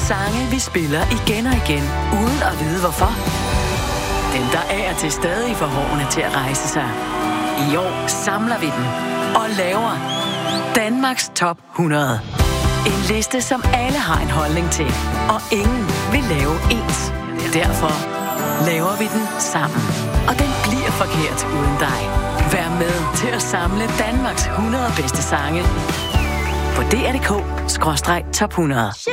sange, vi spiller igen og igen, uden at vide hvorfor. Dem, der er til stadig for hårene til at rejse sig. I år samler vi dem og laver Danmarks Top 100. En liste, som alle har en holdning til, og ingen vil lave ens. Derfor laver vi den sammen. Og den bliver forkert uden dig. Vær med til at samle Danmarks 100 bedste sange på dr.dk/top 100.